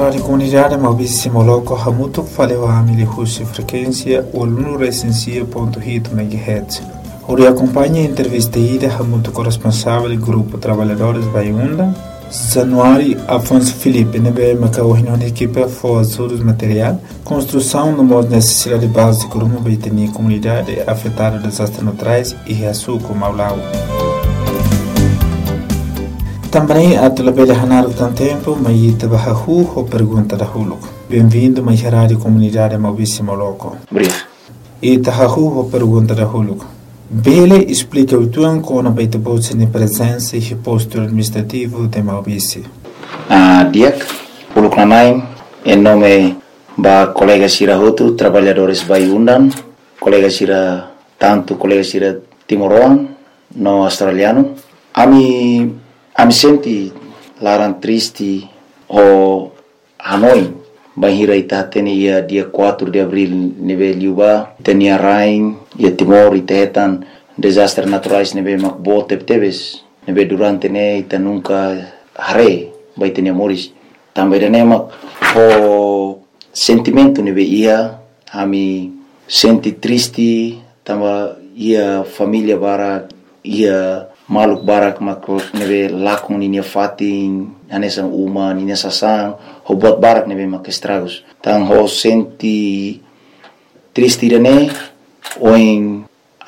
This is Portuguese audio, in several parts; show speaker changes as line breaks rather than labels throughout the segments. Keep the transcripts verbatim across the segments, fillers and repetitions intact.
Rádio Comunidade Maurício Moloco Hamuto faleu a Amili Russo frequência o aluno recensia ponto oito megahertz. Ori acompanha a entrevista ida Hamuto corresponsável do Grupo Trabalhadores Baiunda. Januário Afonso Felipe nebe macaohino na equipe for surdos material, construção no modo necessidade básica de uma baitania comunidade afetada por desastres naturais e reaçuco Maulau. Também a telebelha Hanar tem tempo, mas ita bahahu ou pergunta da Huluco. Bem-vindo mais rádio comunidade Maurício Moloco.
Obrigado.
Ita hahu ou pergunta da Huluco. Bele explica o tuan com a baita bolsa de presença e posto administrativo de Maurício.
Ah, Diak, Huluco Nanaim, em nome da colega Sira Hotu, trabalhadores Baiundan, colega Sira, tanto colega Sira Timoroan, no australiano. Ami Ami senti larang triste o Hanoi bahira ita teni ia dia quatro de abril neve liuba tenia rain ia Timor ita hetan desastres naturais neve makbo tep-tebes neve durante ne ita nunca hare bai tenia moris também ne mak o sentimento neve ia ami senti triste tamba ia família bara ia maluk barak makro neve lakon ninia fatin anesan uma ninia sasang ho buat barak neve mak estragos tang ho senti triste rene oin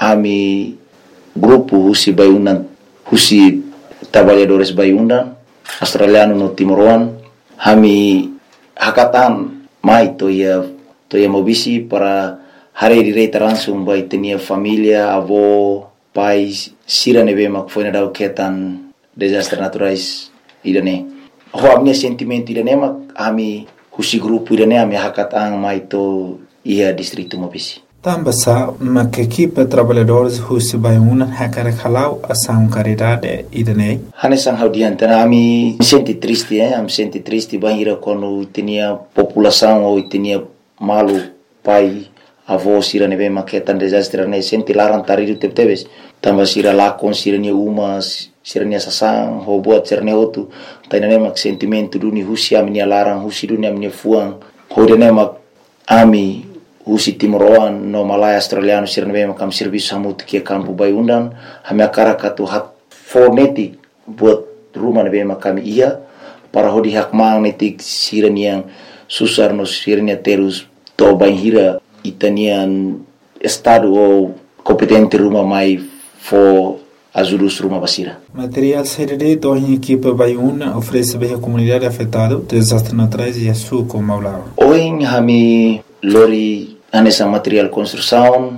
ami grupo husi Baiundan husi trabalhadores Baiundan australiano no Timoroan hami hakatan mai to ia to ia mobisi para hari direita langsung bai tenia família avó pais sira neve mak foi na dau ketan desastres naturais irane ho amne sentimento irane mak ami husi grupo irane ami hakatang mai to ia distrito Mobisi
tambasa mak equipe trabalhadores husi Baiuna hakara khalau asam caridade irane
hanesan haudiante ami senti triste eh am senti triste bahira quando tinha população ou tinha malu pai avó sira neve maketan desastre ne senti larang tariru tep-tebes tamba sira lakon sira ni uma sira ni sasang ho buat sira ne otu tainane mak sentimento duni husi ami larang husi duni ami fuang ho dene mak ami husi Timoroan no Malaya australiano sira neve makam serviço hamut ke kampu Baiundan hami akara katu hak fonetik buat rumah neve makam ia para hodi hak magnetik sira ni yang susar no sira ni terus to banhira itanian estado ou competente rumah mai for ajudus rumah basira.
Material serede to em equipe Baiuna oferece bem a comunidade afetada desastres naturais e açúcar como Maulau.
Oin hami lori anessa material construção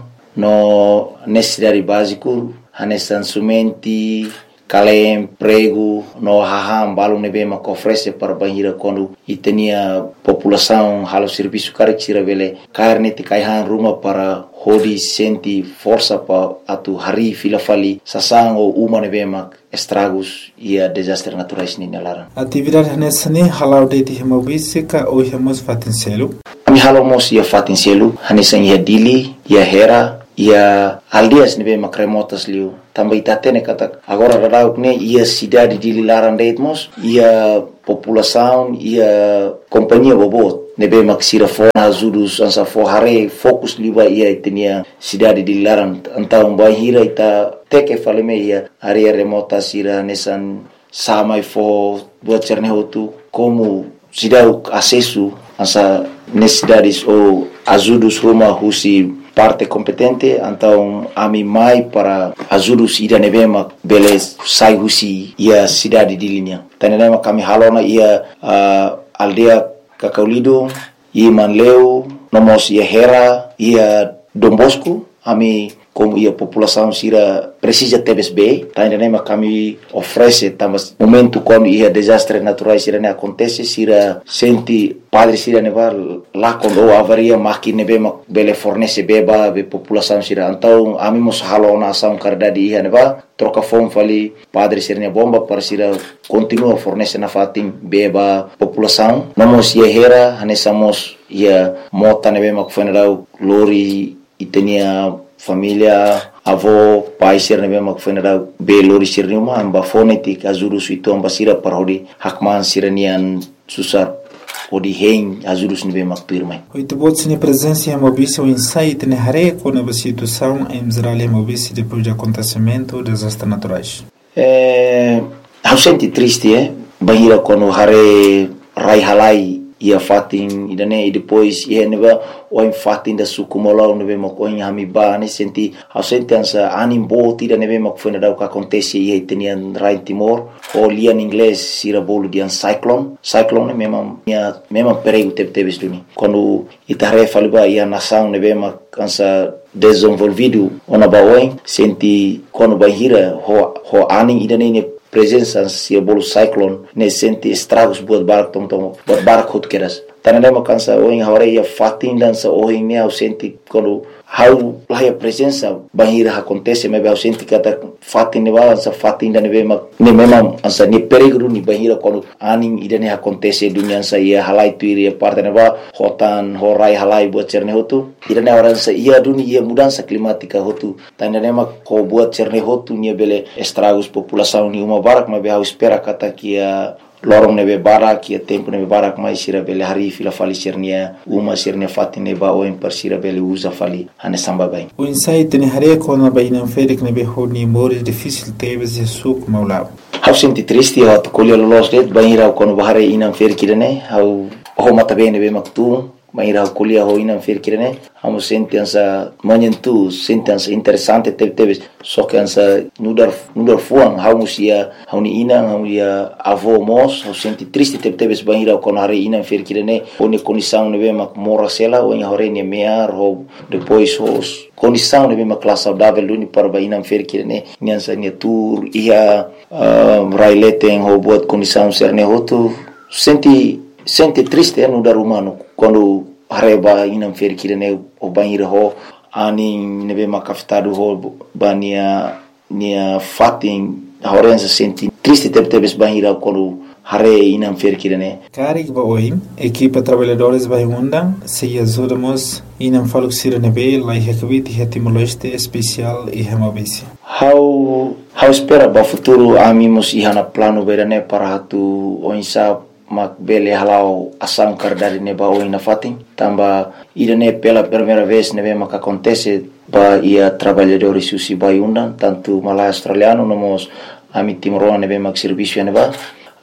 no necessidade básico anessa sumenti kalem prego no haham balum nebe mak oferece para banhira quando itenia população halo serviço carexira vele carne te kaihan rumah para hodi senti força pa atu hari fila fali sasang ou uma nebe mak estragos ia desastres naturais ni nalara
atividade nessa ne halau de de Maurício ka o hemos fatincelo
ami halomos ia fatincelo hanesan ia dili ia hera ia aldias nebe mak remotas liu também tatene kata agora radauk ne ia cidade de Lilaran Deitmos ia população ia companhia bobot nebe maksira for azudus ansa for hare fokus liba ia tenia cidade de Lilaran então bahira ita teke faleme ia area remota sira nesan samai for buat cerne hotu como cidade acesso ansa necessidades ou azudus rumah husi parte competente então ami mai para ajudus ida nevema beles sai husi ia cidade de linha tanema kami halona ia uh, aldea Kakaulido ia Manleu nomos ia Hera ia Dombosco ami como ia população sira precisa tebes bem tanema kami oferece tamas momento quando ia desastres naturais sira ne acontece sira senti padre sira neva lá quando avaria máquina neva bele fornece beba be população sira então ami mos halona ação caridade ia neva troca fome fali padre sira ne bomba para sira continua fornece na fatim beba população nomos ia Hera hanesamos ia mota neva mak funeral lori itenia família avó pai sir nebe mak funeral be lori sir numa amba fonetik azuru suito amba sira parodi hakman siranian susar odi hen ajudos nibe makpirmai.
Oito bots ni presença em Mobice o insight ne hare com a situação em Israel e Mobice depois do acontecimento dos desastres naturais.
É, eu senti triste, é, bahira quando hare rai halai ia fatin idane e depois ia neba o em fatin da sukumola nebe makoin hamiba ne senti eu senti ansa animbo tida nebe makfona da o que acontece ia tenian rai Timor o lia em inglês sira bolo de cyclone cyclone mesmo minha mesmo perigo teve teve duni quando itare faliba ia nação nebe mak ansa desenvolvido ona baoin senti quando bahira ho ho aning idane ne presença se bolo cyclone ne senti estragos buat barak tom tom buat barak hot keras tanane makansa oin hore ia fatin dansa oin ne au senti quando how lá a presença bahira acontece mas eu senti que tá fatin ne balança fatin da nebe mak ne memang ansa ne perigo ni bahira quando aning idane acontece dunia sa ia halai tu ia parte ne ba hotan horai halai buat cerne hotu idane orang sa ia dunia ia mudança climática hotu tanane mak ko buat cerne hotu ni bele estragos população ni uma barak mas eu espera kata que a lorong nebe barak ia tempo nebe barak mai sira bele hari fila fali cernia uma cernia fatin neba o em sira bele usa fali ane samba bem
o insight ne hare com a baina ferik nebe honi mores difícil teve se suk maulao
eu senti triste eu colher los det baira quando bahare inam ferik ne eu ho mata bem nebe maktu baira colher ho inam ferik ne amo senti ansa manyentu senti ansa interessante teve teve só que ansa nudar nudar fuang hau musia hau ni ina hau ia avô mos hau senti triste teve teve baira quando hare inam ferik ne oni condição nebe mak mora sela o em hore ne mear ho depois os condição nebe mak classe saudável luni para bainam ferik ne nyansa ne tour ia raileten ho buat condição serne hotu senti senti triste no dar humano quando hareba inam ferik ne o banheiro ho ani nebe makafitado ho bania nia fatin horenza senti triste teve teve banheiro quando hare inam ferik ne
Karik ba oi equipa trabalhadores vai undang se ajudamos inam faluk sira nebe lai hekvit hetimoleste especial e hemabisi
how how espera ba futuro amimos ihana plano berane para hatu oinsa mak bele halau asam kardari ne ba oina fatin tamba idane pela primeira vez nebe mak acontece ba ia trabalhadores susi vai undan tanto malai australiano nomos ami timoroa nebe mak serviço ne ba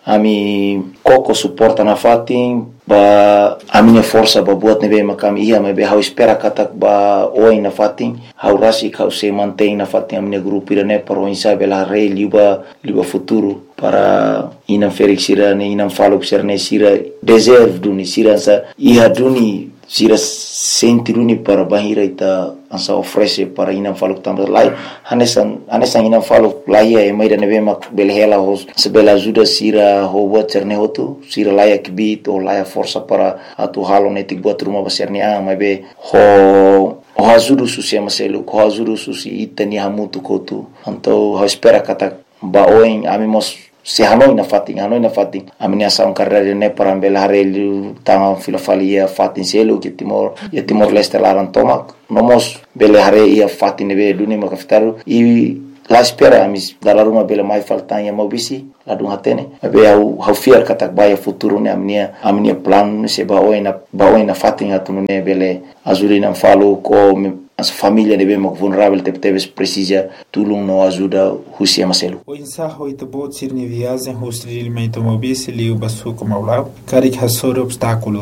ami koko suporta na fatin ba a minha força ba buat nebe makam ia me be how espera katak ba oi na fatin how rasi how se mantém na fatin a minha grupo irane para o insa bela rei liba liba futuro para inam ferik sira ne inam falo sira sira deserve duni sira sa ia duni sira senti duni para bahira ita ansa oferece para inam falo tambah lai hanesan hanesan inam falo lai e mai da nebe mak belhela hos sebela ajuda sira ho buat cerne hotu sira lai akbit o lai força para atu halo netik buat rumah besarnya mai be ho o ajuda susi maselu ko ajuda susi itani hamutu kotu anto ho espera kata ba oin amimos se hanoi na fatin hanoi na fatin amini asa un carrera ne para belare tanga filofalia fatin selo que timor e timor leste laran tomak nomos belare ia fatin be duni makaftaru e la espera amis dalla ruma bela mai faltan ya mobisi la dun hatene be au hau fiar katak baya futuro ne amnia amnia plan se ba oina ba oina fatin atunu ne bele azulina falo ko as família de bem vulnerável te teves precisa tulum no ajuda husia maselu
o insaho ito bot sirni viagem hostrilmente mobisi liu basu como lá carik hasor obstáculo